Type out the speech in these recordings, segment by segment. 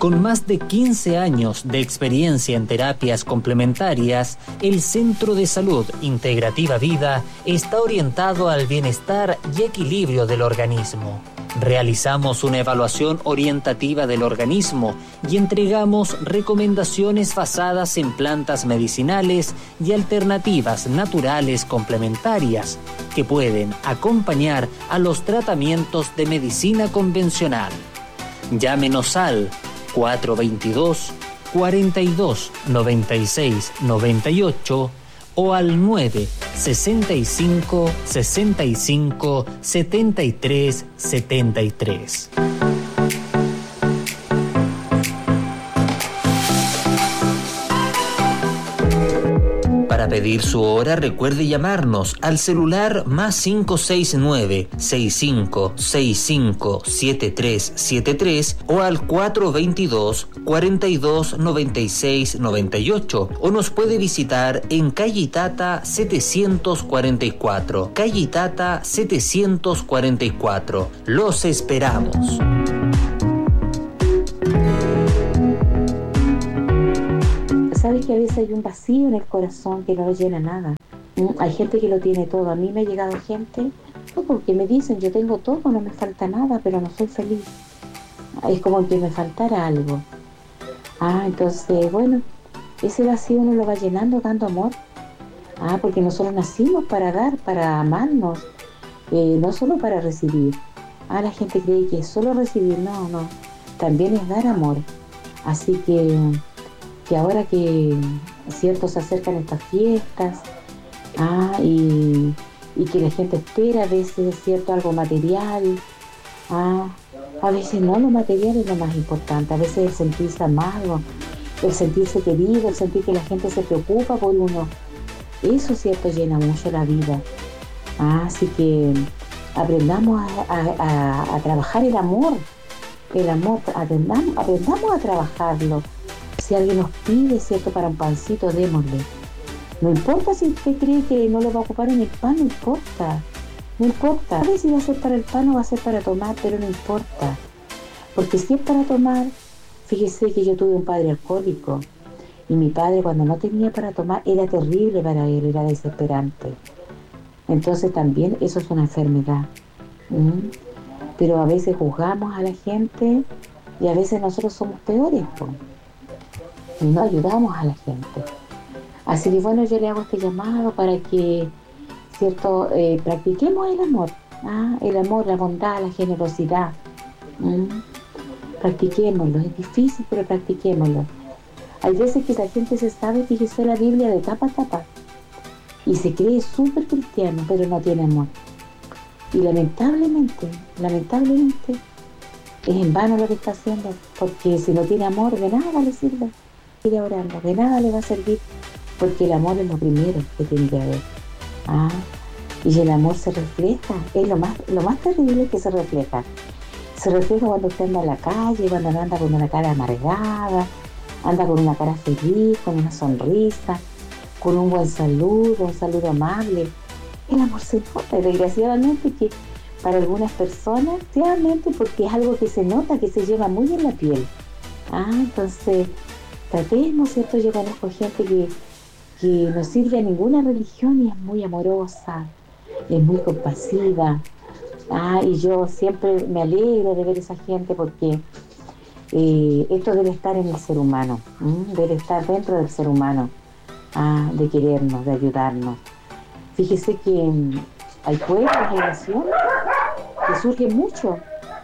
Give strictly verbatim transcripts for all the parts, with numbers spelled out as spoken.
Con más de quince años de experiencia en terapias complementarias, el Centro de Salud Integrativa Vida está orientado al bienestar y equilibrio del organismo. Realizamos una evaluación orientativa del organismo y entregamos recomendaciones basadas en plantas medicinales y alternativas naturales complementarias que pueden acompañar a los tratamientos de medicina convencional. Llámenos al cuatro dos dos, cuatro dos, nueve seis nueve ocho o al nueve sesenta y cinco, sesenta y cinco, setenta y tres, setenta y tres. Para pedir su hora, recuerde llamarnos al celular más cinco seis nueve, seis cinco seis cinco, siete tres siete tres o al cuatro dos dos, cuatro dos, nueve seis nueve ocho, o nos puede visitar en calle Itata setecientos cuarenta y cuatro, calle Itata setecientos cuarenta y cuatro. Los esperamos. Sabes que a veces hay un vacío en el corazón que no lo llena nada. Hay gente que lo tiene todo. A mí me ha llegado gente no, porque me dicen, yo tengo todo, no me falta nada, pero no soy feliz. Es como que me faltara algo. Ah, entonces, bueno, ese vacío uno lo va llenando dando amor. Ah, porque nosotros nacimos para dar, para amarnos, eh, no solo para recibir. Ah, la gente cree que es solo recibir. No, no, también es dar amor. Así que... que ahora que, cierto, se acercan estas fiestas, ah, y, y que la gente espera a veces, cierto, algo material, ah, a veces no, lo material es lo más importante, a veces el sentirse amado, el sentirse querido, el sentir que la gente se preocupa por uno, eso, cierto, llena mucho la vida. Ah, así que aprendamos a, a, a, a trabajar el amor, el amor, aprendamos, aprendamos a trabajarlo. Si alguien nos pide, cierto, para un pancito, démosle. No importa si usted cree que no lo va a ocupar en el pan, no importa. No importa. No sé si va a ser para el pan o va a ser para tomar, pero no importa. Porque si es para tomar, fíjese que yo tuve un padre alcohólico. Y mi padre, cuando no tenía para tomar, era terrible para él, era desesperante. Entonces también eso es una enfermedad. ¿Mm? Pero a veces juzgamos a la gente y a veces nosotros somos peores, ¿no? Y no ayudamos a la gente. Así que bueno, yo le hago este llamado para que, cierto, eh, practiquemos el amor, ¿ah? El amor, la bondad, la generosidad. ¿Mm? Practiquémoslo, es difícil, pero practiquémoslo. Hay veces que la gente se sabe, fíjese, la Biblia de tapa a tapa y se cree súper cristiano, pero no tiene amor. Y lamentablemente, lamentablemente, es en vano lo que está haciendo, porque si no tiene amor, de nada le sirve. Ir orando, de nada le va a servir, porque el amor es lo primero que tiene que haber. Ah, y el amor se refleja, es lo más, lo más terrible que se refleja. Se refleja cuando usted anda en la calle, cuando anda con una cara amargada, anda con una cara feliz, con una sonrisa, con un buen saludo, un saludo amable. El amor se nota, desgraciadamente, que para algunas personas, realmente, porque es algo que se nota, que se lleva muy en la piel. Ah, entonces... tratemos, ¿cierto? Yo conozco gente que, que no sirve a ninguna religión y es muy amorosa, es muy compasiva. Ah, y yo siempre me alegro de ver esa gente porque eh, esto debe estar en el ser humano, ¿m? Debe estar dentro del ser humano, ah, de querernos, de ayudarnos. Fíjese que um, hay pueblos, hay naciones que surgen mucho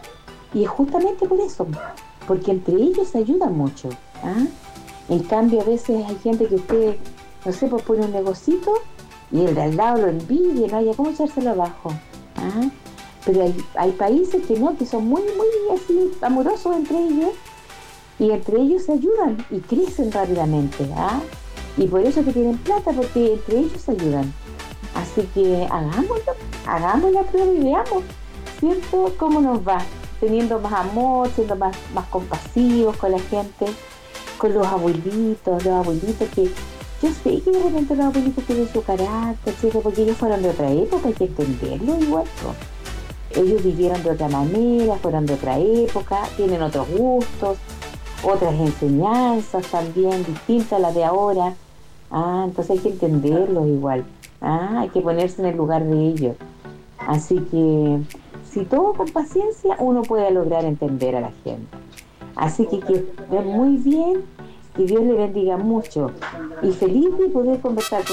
y es justamente por eso, porque entre ellos se ayudan mucho. ¿Ah? En cambio, a veces hay gente que usted, no sé, pues pone un negocito y el de al lado lo envidia, no haya cómo echárselo abajo. ¿Ah? Pero hay, hay países que no, que son muy, muy así, amorosos entre ellos, y entre ellos se ayudan y crecen rápidamente. ¿Ah? Y por eso que tienen plata, porque entre ellos se ayudan. Así que hagámoslo, hagamos la prueba y veamos, ¿cierto?, cómo nos va, teniendo más amor, siendo más, más compasivos con la gente, con los abuelitos, los abuelitos que yo sé que de repente los abuelitos tienen su carácter, ¿cierto?, porque ellos fueron de otra época, hay que entenderlo igual, ¿no? Ellos vivieron de otra manera, fueron de otra época, tienen otros gustos, otras enseñanzas también distintas a las de ahora. Ah, entonces hay que entenderlos igual. Ah, hay que ponerse en el lugar de ellos. Así que si todo con paciencia uno puede lograr entender a la gente. Así que que estén muy bien, que Dios le bendiga mucho y feliz de poder conversar con